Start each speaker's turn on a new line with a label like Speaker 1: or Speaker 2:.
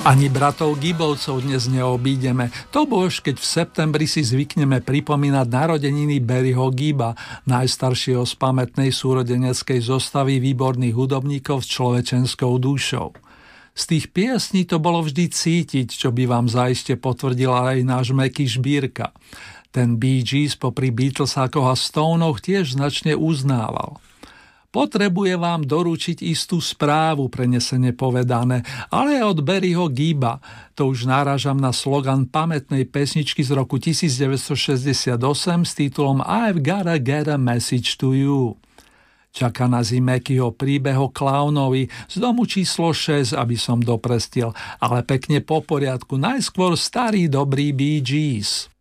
Speaker 1: Ani bratov Gibbovcov dnes neobídeme. To bož, keď v septembri si zvykneme pripomínať narodeniny Barryho Gibba, najstaršieho z pamätnej súrodeneckej zostavy výborných hudobníkov s človečenskou dušou. Z tých piesní to bolo vždy cítiť, čo by vám zaiste potvrdila aj náš Meky Šbírka. Ten Bee Gees popri Beatlesákoch a Stonoch tiež značne uznával. Potrebuje vám doručiť istú správu, prenesene povedané, ale od Barryho Gibba. To už náražam na slogan pamätnej pesničky z roku 1968 s titulom I've gotta get a message to you. Čaká na Mekyho príbeh o klaunovi z domu číslo 6, aby som doprestil, ale pekne po poriadku, najskôr starý dobrý Bee Gees.